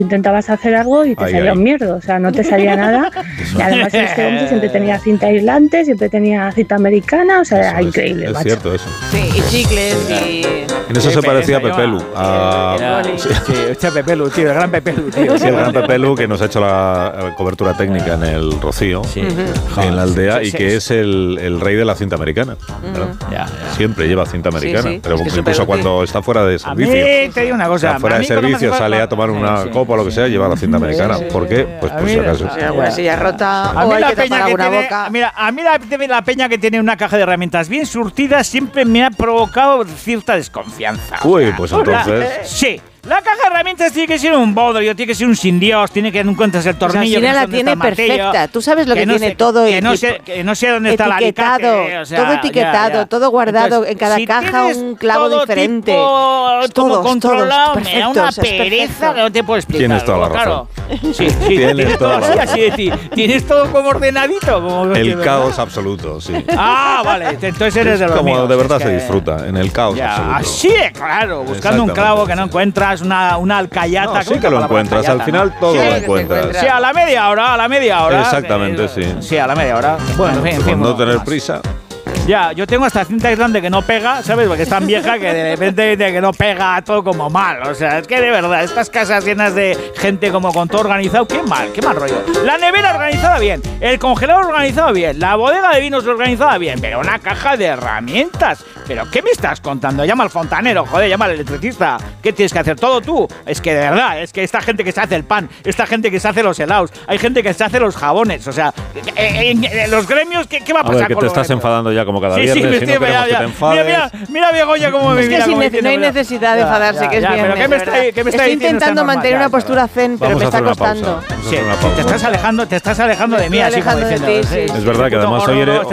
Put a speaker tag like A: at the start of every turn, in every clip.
A: intentabas hacer algo y te salía un mierdo, o sea, no te salía nada. Y además este hombre siempre tenía cinta aislante, siempre tenía cinta americana, o sea, era increíble.
B: Es cierto eso.
C: Sí, y chicles y...
B: En eso se parecía a Pepelu.
D: Pepelu, tío, el gran Pepelu, tío.
B: Sí, el gran Pepelu que nos ha hecho la cobertura técnica en el Rocío, en la aldea, y que es el rey de la cinta americana. Siempre lleva cinta americana, pero incluso cuando está fuera de servicio.
D: Te digo una cosa.
B: Fuera de servicio, sale a tomar una copa o lo que sea, lleva la cinta americana. ¿Por qué? Pues por si acaso.
C: Alguna silla rota o hay que tapar alguna boca.
D: Mira, a mí la peña que tiene una caja de herramientas bien surtida siempre me ha provocado cierta desconfianza.
B: Uy, pues entonces...
D: Sí. La caja de herramientas tiene que ser un bodrio, tiene que ser un sin Dios, tiene que no encuentras el tornillo.
C: O sea, la tiene perfecta. Tú sabes lo que tiene todo.
D: Que no sé dónde está el alicate. O sea,
C: todo etiquetado, todo guardado. Entonces, en cada
D: si
C: caja un clavo diferente.
D: Todo controlado, me da una pereza que no te puedo explicar.
B: Tienes toda la razón.
D: Sí, tienes todo así de ti. Tienes todo como ordenadito. Como
B: el caos absoluto, sí.
D: Vale. Entonces eres de los
B: como
D: míos.
B: De verdad se disfruta, en el caos absoluto.
D: Así de claro, buscando un clavo que no encuentras. Una alcayata.
B: No, sí que lo encuentras, al final todo lo encuentras.
D: Sí, a la media hora.
B: Exactamente, sí.
D: Sí, a la media hora. Bueno, en fin.
B: Por no tener prisa.
D: Ya, yo tengo esta cinta aislante que no pega, ¿sabes? Porque es tan vieja que de repente dice que no pega todo como mal. O sea, es que de verdad, estas casas llenas de gente como con todo organizado, qué mal rollo. La nevera organizada bien, el congelador organizado bien, la bodega de vinos organizada bien, pero una caja de herramientas. ¿Pero qué me estás contando? Llama al fontanero, joder, llama al electricista. ¿Qué tienes que hacer? ¿Todo tú? Es que de verdad, es que esta gente que se hace el pan, esta gente que se hace los helados, hay gente que se hace los jabones, o sea, en los gremios, ¿qué va a pasar?
B: A ver, que te estás enfadando ya como cada viernes, si no queremos que te enfades.
D: Mira Begoña cómo me mira.
C: Es que no hay necesidad de enfadarse, que es bien.
D: ¿Pero qué me está diciendo?
C: Estoy intentando mantener una postura zen, pero me está costando.
D: Sí, te estás alejando de mí, así como diciendo.
B: Es verdad que además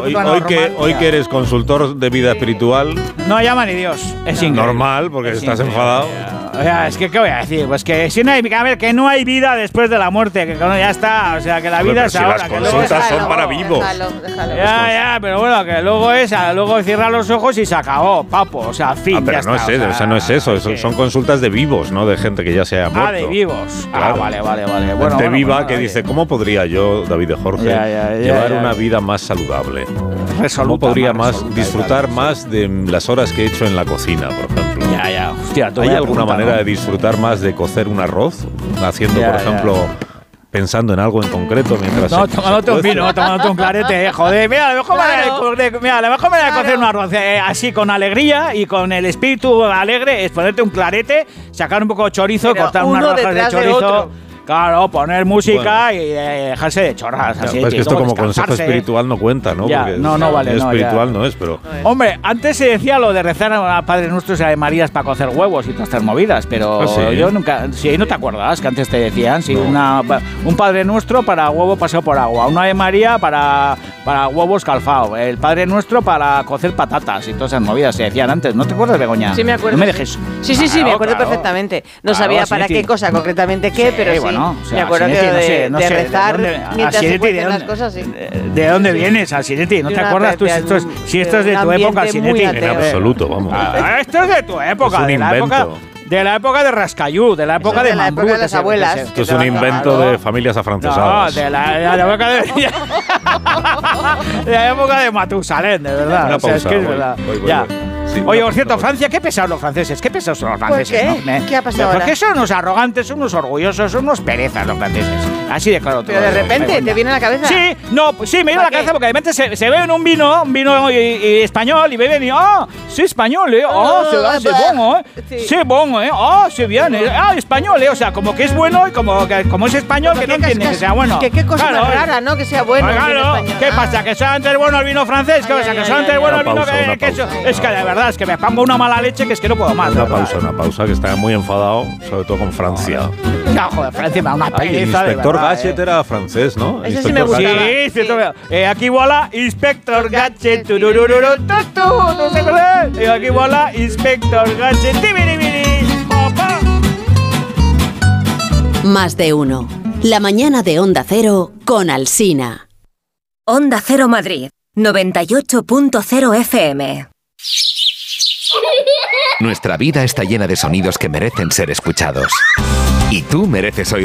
B: hoy que eres consultor de vida espiritual...
D: No llama ni Dios, es increíble.
B: Normal, porque estás enfadado.
D: O sea, es que, ¿qué voy a decir? Pues que si no hay, a ver, que no hay vida después de la muerte, que ya está, o sea, que la vida es
B: si
D: ahora.
B: Las consultas son para vivos.
C: Déjalo.
D: Ya, pero bueno, que luego cierra los ojos y se acabó, papo, o sea, fin,
B: pero
D: ya
B: no
D: está.
B: No es eso, son consultas de vivos, no de gente que ya se ha muerto.
D: De vivos.
B: Claro.
D: Vale.
B: Gente viva que dice, ¿cómo podría yo, David de Jorge, llevar una vida más saludable? ¿Cómo podría disfrutar más de las horas que he hecho en la cocina, por ejemplo?
D: Hostia,
B: ¿Hay alguna manera de disfrutar más de cocer un arroz? Haciendo, por ejemplo, pensando en algo en concreto mientras...
D: No, tomándote un vino, tomándote un clarete, joder. Mira, la mejor manera de cocer un arroz así con alegría y con el espíritu alegre es ponerte un clarete, sacar un poco de chorizo, cortar unas rodajas de chorizo... Claro, poner música y dejarse de chorras. Así,
B: es que esto como consejo espiritual no cuenta, ¿no?
D: Ya,
B: porque
D: no vale.
B: Espiritual no es, pero...
D: Hombre, antes se decía lo de rezar a Padre Nuestro y a Marías para cocer huevos y todas estas movidas, pero yo nunca... Sí, ¿no te acuerdas que antes te decían? Sí, un Padre Nuestro para huevo paseo por agua, una Ave María para huevos calfao, el Padre Nuestro para cocer patatas y todas esas movidas se decían antes. ¿No te acuerdas, Begoña?
C: Sí, me acuerdo.
D: No me dejes.
C: Sí, me acuerdo perfectamente. No sabía para qué cosa concretamente qué, pero sí.
D: Bueno, o sea,
C: me acuerdo que de rezar mientras se cuecen las cosas, sí.
D: ¿De dónde vienes, Asinetti? ¿No te acuerdas tú si esto es de tu época, Asinetti?
B: En absoluto, vamos.
D: Esto es de tu época,
B: de
D: la época de Rascayú, de la época de Mambrú,
C: de las abuelas.
B: Esto es un invento de familias afrancesadas.
D: No, de la época de la época de Matusalén, de verdad.
B: Una pausa,
D: es que es verdad.
B: Sí,
D: oye, por cierto, Francia, qué pesados los franceses, qué pesados son los franceses.
C: ¿Por qué?
D: ¿No?
C: ¿Qué ha pasado ahora?
D: Porque son unos arrogantes, son unos orgullosos, son unos perezas los franceses. Así de claro todo.
C: Pero de repente, ¿te viene a la cabeza?
D: Sí, me viene a la cabeza porque de repente se bebe en un vino y español y beben y c'est español, c'est bon, c'est bon, c'est bien, español, o sea, como que es bueno y como es español que no entiende que sea bueno.
C: Qué cosa más rara, ¿no? Que sea bueno.
D: Claro, ¿qué pasa? ¿Que solamente es bueno el vino francés? ¿Qué pasa? ¿Que solamente es bueno el vino queso? Es que de verdad, es que me pongo una mala leche que es que no puedo más.
B: Una pausa, que está muy enfadado, sobre todo con Francia.
D: No, joder, Francia me da una pereza.
B: El inspector Gadget era francés, ¿no?
C: Ese sí me gustaba.
D: Sí, aquí voilà, Inspector Gadget. No sé qué es. Aquí voilà, Inspector Gadget.
E: Más de uno. La mañana de Onda Cero con Alsina.
F: Onda Cero Madrid, 98.0 FM.
G: Nuestra vida está llena de sonidos que merecen ser escuchados. Y tú mereces oír